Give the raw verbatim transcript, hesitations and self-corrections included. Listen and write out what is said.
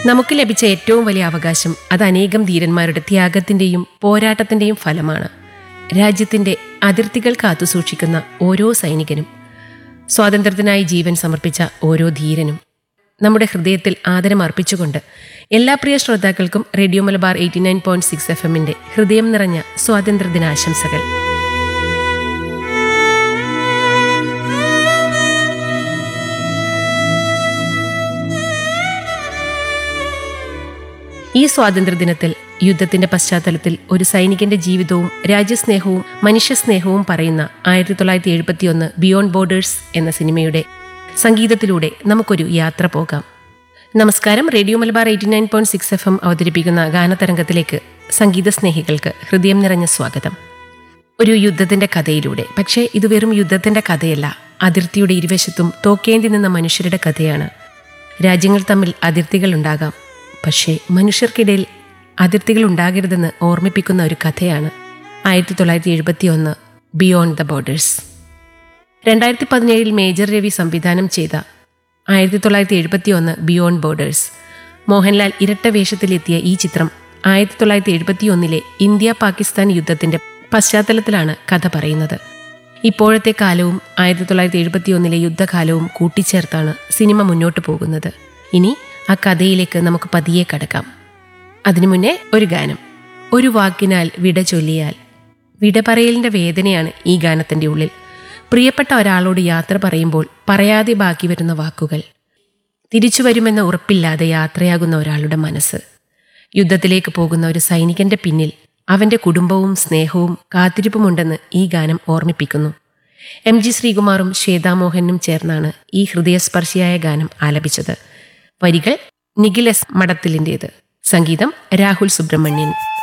നമുക്ക് ലഭിച്ച ഏറ്റവും വലിയ അവകാശം അത് അനേകം ധീരന്മാരുടെ ത്യാഗത്തിന്റെയും പോരാട്ടത്തിന്റെയും ഫലമാണ്. രാജ്യത്തിന്റെ അതിർത്തികൾ കാത്തുസൂക്ഷിക്കുന്ന ഓരോ സൈനികനും, സ്വാതന്ത്ര്യത്തിനായി ജീവൻ സമർപ്പിച്ച ഓരോ ധീരനും നമ്മുടെ ഹൃദയത്തിൽ ആദരം അർപ്പിച്ചുകൊണ്ട് എല്ലാ പ്രിയ ശ്രോതാക്കൾക്കും radio Malabar eighty nine point six F എമ്മിന്റെ ഹൃദയം നിറഞ്ഞ സ്വാതന്ത്ര്യദിനാശംസകൾ. ഈ സ്വാതന്ത്ര്യദിനത്തിൽ യുദ്ധത്തിന്റെ പശ്ചാത്തലത്തിൽ ഒരു സൈനികന്റെ ജീവിതവും രാജ്യസ്നേഹവും മനുഷ്യസ്നേഹവും പറയുന്ന ആയിരത്തി തൊള്ളായിരത്തി എഴുപത്തിയൊന്ന് ബിയോണ്ട് ബോർഡേഴ്സ് എന്ന സിനിമയുടെ സംഗീതത്തിലൂടെ നമുക്കൊരു യാത്ര പോകാം. നമസ്കാരം. Radio Malabar eighty nine point six F M അവതരിപ്പിക്കുന്ന ഗാനതരംഗത്തിലേക്ക് സംഗീത സ്നേഹികൾക്ക് ഹൃദയം നിറഞ്ഞ സ്വാഗതം. ഒരു യുദ്ധത്തിന്റെ കഥയിലൂടെ, പക്ഷേ ഇത് വെറും യുദ്ധത്തിന്റെ കഥയല്ല, അതിർത്തിയുടെ ഇരുവശത്തും തോക്കേന്തി നിന്ന മനുഷ്യരുടെ കഥയാണ്. രാജ്യങ്ങൾ തമ്മിൽ അതിർത്തികൾ ഉണ്ടാകാം, പക്ഷേ മനുഷ്യർക്കിടയിൽ അതിർത്തികൾ ഉണ്ടാകരുതെന്ന് ഓർമ്മിപ്പിക്കുന്ന ഒരു കഥയാണ് ആയിരത്തി തൊള്ളായിരത്തി എഴുപത്തി ഒന്ന് ബിയോണ്ട് ദ ബോർഡേഴ്സ്. രണ്ടായിരത്തി പതിനേഴിൽ മേജർ രവി സംവിധാനം ചെയ്ത ആയിരത്തി തൊള്ളായിരത്തി എഴുപത്തി ഒന്ന് ബിയോണ്ട് ബോർഡേഴ്സ്, മോഹൻലാൽ ഇരട്ട വേഷത്തിലെത്തിയ ഈ ചിത്രം ആയിരത്തി തൊള്ളായിരത്തി എഴുപത്തി ഒന്നിലെ ഇന്ത്യ പാകിസ്ഥാൻ യുദ്ധത്തിന്റെ പശ്ചാത്തലത്തിലാണ് കഥ പറയുന്നത്. ഇപ്പോഴത്തെ കാലവും ആയിരത്തി തൊള്ളായിരത്തി എഴുപത്തി ഒന്നിലെ യുദ്ധകാലവും കൂട്ടിച്ചേർത്താണ് സിനിമ മുന്നോട്ട് പോകുന്നത്. ഇനി ആ കഥയിലേക്ക് നമുക്ക് പതിയെ കടക്കാം. അതിനു മുന്നേ ഒരു ഗാനം. ഒരു വാക്കിനാൽ വിട ചൊല്ലിയാൽ. വിട പറയലിന്റെ വേദനയാണ് ഈ ഗാനത്തിന്റെ ഉള്ളിൽ. പ്രിയപ്പെട്ട ഒരാളോട് യാത്ര പറയുമ്പോൾ പറയാതെ ബാക്കി വരുന്ന വാക്കുകൾ, തിരിച്ചു വരുമെന്ന ഉറപ്പില്ലാതെ യാത്രയാകുന്ന ഒരാളുടെ മനസ്സ്, യുദ്ധത്തിലേക്ക് പോകുന്ന ഒരു സൈനികന്റെ പിന്നിൽ അവന്റെ കുടുംബവും സ്നേഹവും കാത്തിരിപ്പുമുണ്ടെന്ന് ഈ ഗാനം ഓർമ്മിപ്പിക്കുന്നു. എം ജി ശ്രീകുമാറും ശ്വേതാമോഹനും ചേർന്നാണ് ഈ ഹൃദയസ്പർശിയായ ഗാനം ആലപിച്ചത്. വരികൾ നിഖിൽ എസ് മഠത്തിലിൻ്റേത്, സംഗീതം രാഹുൽ സുബ്രഹ്മണ്യൻ.